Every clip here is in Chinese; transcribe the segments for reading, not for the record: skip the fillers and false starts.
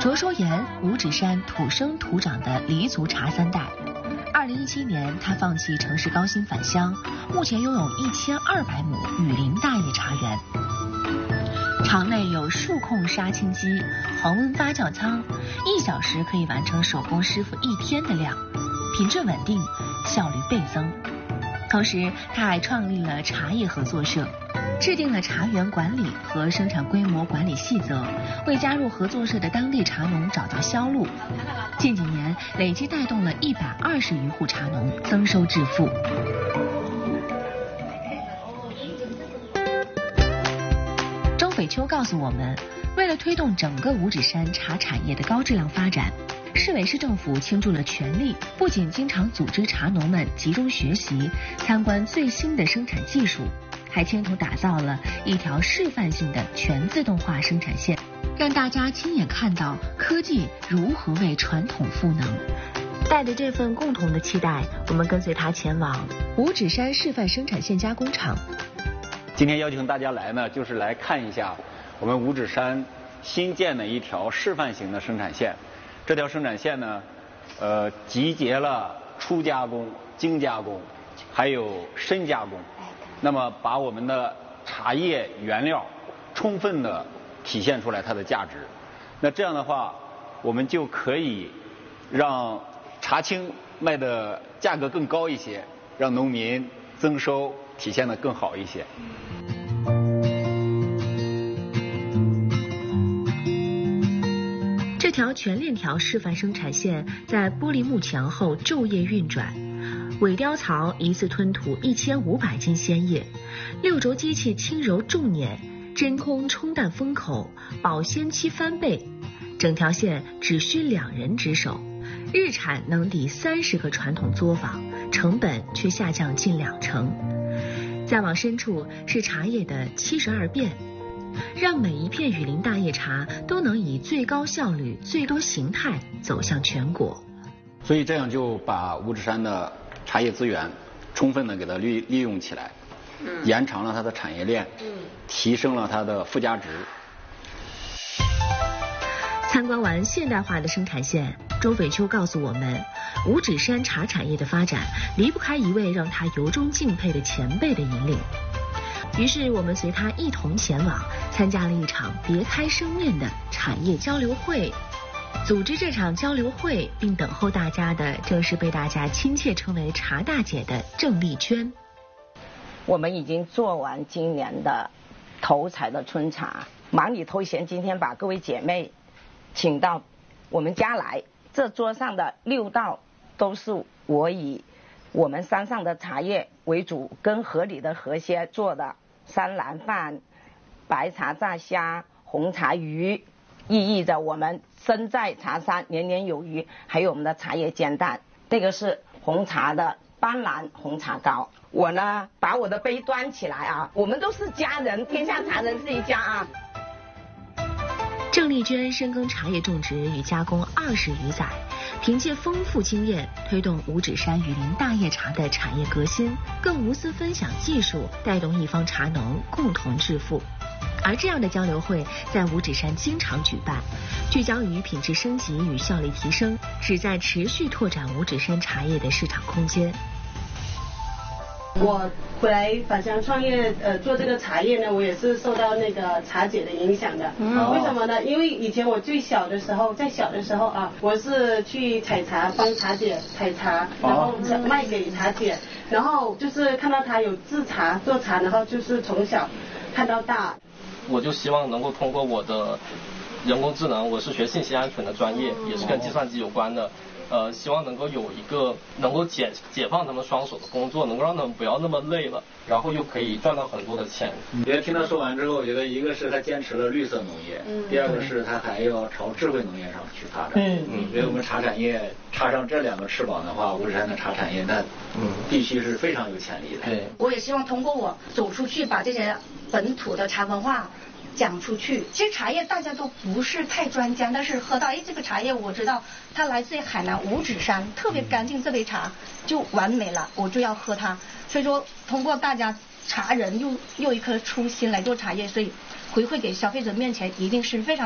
卓叔岩，五指山土生土长的黎族茶三代。2017年，他放弃城市高薪返乡，目前拥有1200亩雨林大叶茶园。场内有数控杀青机、恒温发酵仓，1小时可以完成手工师傅1天的量，品质稳定，效率倍增。同时，他还创立了茶叶合作社，制定了茶园管理和生产规模管理细则，为加入合作社的当地茶农找到销路。近几年，累计带动了120余户茶农增收致富。周斐秋告诉我们，为了推动整个五指山茶产业的高质量发展，市委市政府倾注了全力，不仅经常组织茶农们集中学习、参观最新的生产技术，还牵头打造了一条示范性的全自动化生产线，让大家亲眼看到科技如何为传统赋能。带着这份共同的期待，我们跟随他前往五指山示范生产线加工厂。 今天邀请大家来呢，就是来看一下我们五指山新建的一条示范型的生产线。这条生产线呢，集结了初加工、精加工，还有深加工。那么把我们的茶叶原料充分的体现出来它的价值。那这样的话，我们就可以让茶青卖的价格更高一些，让农民增收体现得更好一些。 这条全链条示范生产线在玻璃幕墙后昼夜运转，尾雕槽一次吞吐1500斤鲜叶，6轴机器轻柔重碾，真空冲淡封口，保鲜期翻倍，整条线只需2人值守，日产能抵30个传统作坊，成本却下降近20%。再往深处是茶叶的72变，让每一片雨林大叶茶都能以最高效率、最多形态走向全国。 所以这样就把五指山的茶叶资源充分的给它利用起来，延长了它的产业链，提升了它的附加值。 参观完现代化的生产线，周斐秋告诉我们，五指山茶产业的发展离不开一位让他由衷敬佩的前辈的引领。于是我们随他一同前往，参加了一场别开生面的产业交流会。组织这场交流会并等候大家的，正是被大家亲切称为茶大姐的郑丽娟。 我们已经做完今年的头采的春茶，忙里偷闲，今天把各位姐妹请到我们家来。这桌上的6道都是我以我们山上的茶叶为主，跟河里的河蟹做的山兰饭、白茶炸虾、红茶鱼，意义着我们身在茶山年年有余。还有我们的茶叶煎蛋，这个是红茶的斑斓红茶糕。我呢把我的杯端起来啊，我们都是家人，天下茶人是一家啊。 郑丽娟深耕茶叶种植与加工20余载，凭借丰富经验推动五指山雨林大叶茶的产业革新，更无私分享技术，带动一方茶农共同致富。而这样的交流会在五指山经常举办，聚焦于品质升级与效率提升，旨在持续拓展五指山茶叶的市场空间。 我回来返乡创业，做这个茶叶呢，我也是受到那个茶姐的影响的。为什么呢？因为以前我在小的时候啊，我是去采茶，帮茶姐采茶，然后卖给茶姐，然后就是看到她有制茶做茶，然后就是从小看到大。 我就希望能够通过我的人工智能，我是学信息安全的专业，也是跟计算机有关的。希望能够有一个能够解放他们双手的工作，能够让他们不要那么累了，然后又可以赚到很多的钱。 我觉得听他说完之后，我觉得一个是他坚持了绿色农业，第二个是他还要朝智慧农业上去发展。所以我们茶产业插上这2个翅膀的话，五指山的茶产业那必须是非常有潜力的。 对，我也希望通过我走出去，把这些本土的茶文化讲出去。其实茶叶大家都不是太专家，但是喝到这个茶叶我知道它来自于海南五指山，特别干净，这杯茶就完美了，我就要喝它。所以说通过大家茶人又一颗初心来做茶叶，所以回馈给消费者面前一定是非常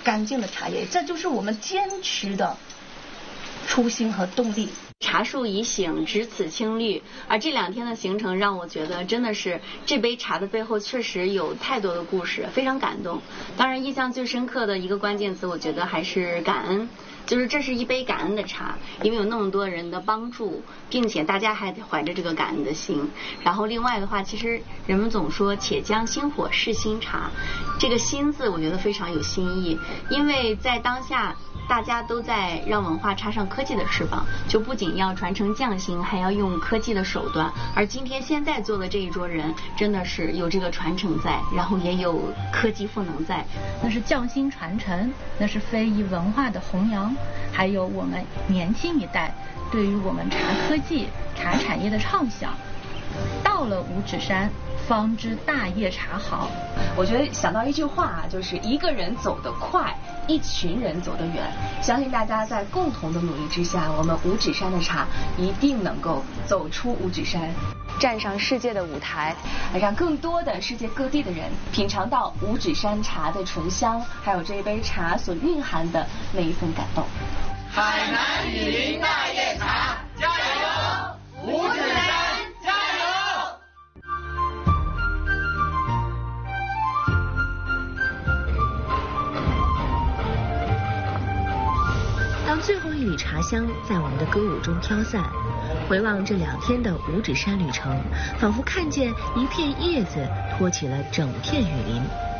干净的茶叶，这就是我们坚持的初心和动力。 茶树已醒，只此青绿。而这2天的行程让我觉得，真的是这杯茶的背后确实有太多的故事，非常感动。当然，印象最深刻的一个关键词，我觉得还是感恩。就是这是一杯感恩的茶，因为有那么多人的帮助，并且大家还怀着这个感恩的心。然后另外的话，其实人们总说且将新火试新茶，这个新字我觉得非常有新意，因为在当下大家都在让文化插上科技的翅膀，就不仅要传承匠心，还要用科技的手段。而今天现在做的这一桌人，真的是有这个传承在，然后也有科技赋能在。 那是匠心传承，那是非遗文化的弘扬，还有我们年轻一代对于我们茶科技、茶产业的畅想。到了五指山，方知大叶茶好。 我觉得想到一句话啊，就是一个人走得快，一群人走得远。相信大家在共同的努力之下，我们五指山的茶一定能够走出五指山，站上世界的舞台，让更多的世界各地的人品尝到五指山茶的醇香，还有这一杯茶所蕴含的那一份感动。 海南雨林大叶茶，加油！五指山加油！ 当最后一缕茶香在我们的歌舞中飘散，回望这2天的五指山旅程，仿佛看见一片叶子托起了整片雨林。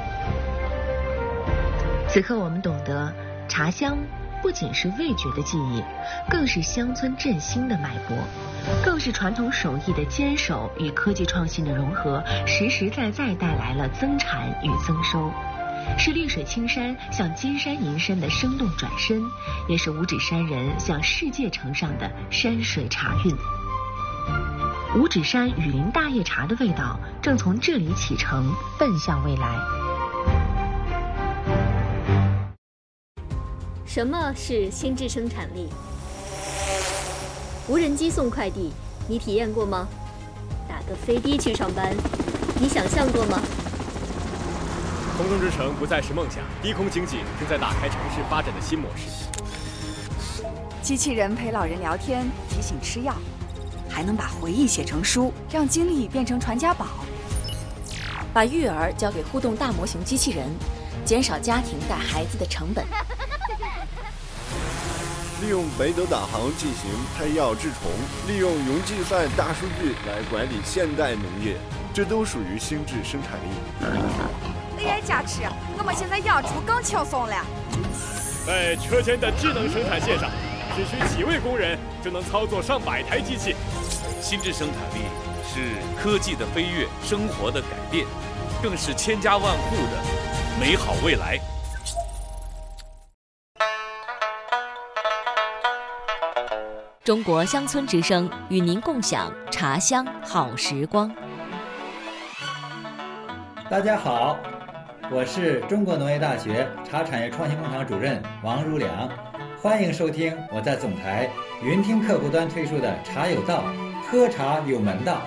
此刻我们懂得，茶香不仅是味觉的记忆，更是乡村振兴的脉搏，更是传统手艺的坚守与科技创新的融合，实实在在带来了增产与增收。是绿水青山向金山银山的生动转身，也是五指山人向世界呈上的山水茶韵。五指山雨林大叶茶的味道正从这里启程，奔向未来。 什么是心智生产力？无人机送快递，你体验过吗？打个飞的去上班，你想象过吗？ 空中之城不再是梦想，低空经济正在打开城市发展的新模式。 机器人陪老人聊天，提醒吃药，还能把回忆写成书，让经历变成传家宝。 把育儿交给互动大模型机器人，减少家庭带孩子的成本。 利用北斗导航进行胎药治虫，利用云计算大数据来管理现代农业，这都属于心智生产力。 AI 加持，我们现在养猪更轻松了。 在车间的智能生产线上，只需几位工人就能操作上百台机器。 心智生产力是科技的飞跃，生活的改变，更是千家万户的美好未来。 中国乡村之声与您共享茶香好时光。 大家好，我是中国农业大学茶产业创新工厂主任王如良，欢迎收听我在总台云听客户端推出的茶有道，喝茶有门道。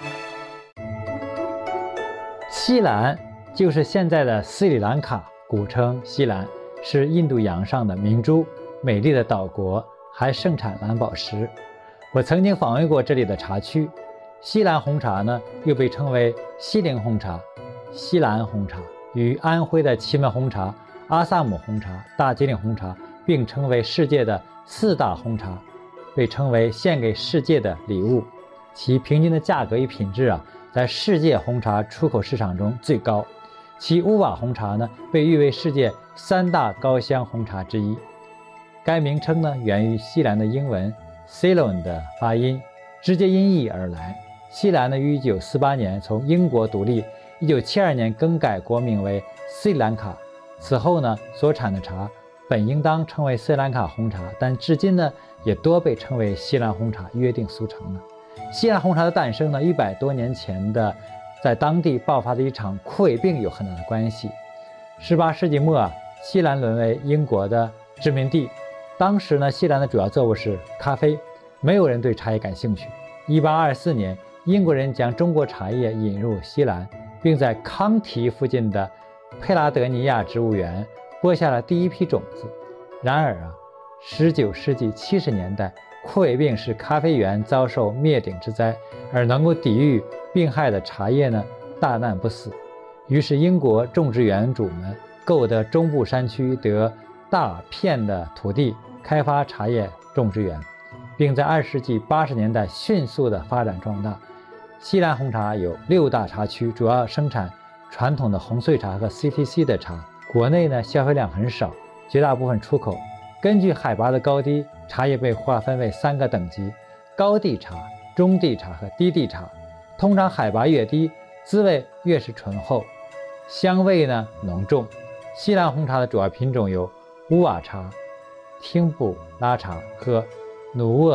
西兰就是现在的斯里兰卡，古称西兰，是印度洋上的明珠，美丽的岛国，还盛产蓝宝石。我曾经访问过这里的茶区。西兰红茶呢，又被称为西陵红茶、西兰红茶，与安徽的祁门红茶、阿萨姆红茶、大吉岭红茶并称为世界的4大红茶，被称为献给世界的礼物。其平均的价格与品质啊，在世界红茶出口市场中最高。其乌瓦红茶呢，被誉为世界3大高香红茶之一。该名称呢，源于西兰的英文 Ceylon 的发音，直接音译而来。西兰呢，于1948年从英国独立，1972年更改国名为斯里兰卡。此后呢，所产的茶本应当称为斯里兰卡红茶，但至今呢，也多被称为西兰红茶，约定俗成了。西兰红茶的诞生呢，100多年前的在当地爆发的一场枯萎病有很大的关系。18世纪末啊，西兰沦为英国的殖民地。当时呢，西兰的主要作物是咖啡，没有人对茶叶感兴趣。1824年，英国人将中国茶叶引入西兰，并在康提附近的佩拉德尼亚植物园播下了第一批种子。然而19世纪70年代，枯萎病使咖啡园遭受灭顶之灾，而能够抵御病害的茶叶呢，大难不死。于是英国种植园主们购得中部山区得大片的土地，开发茶叶种植园，并在20世纪80年代迅速的发展壮大。西兰红茶有6大茶区，主要生产传统的红穗茶和 CTC 的茶。国内呢消费量很少，绝大部分出口。根据海拔的高低，茶叶被划分为3个等级：高地茶、中地茶和低地茶。通常海拔越低，滋味越是醇厚，香味呢浓重。西兰红茶的主要品种有乌瓦茶、汀布拉茶和努沃